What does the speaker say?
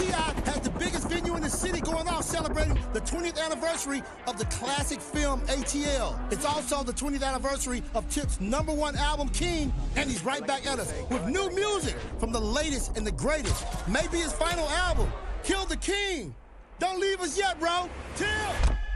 T.I. has the biggest venue in the city going off celebrating the 20th anniversary of the classic film ATL. It's also the 20th anniversary of Tip's #1 album, King, and he's right back at us with new music from the latest and the greatest. Maybe his final album, Kill the King. Don't leave us yet, bro. Tip!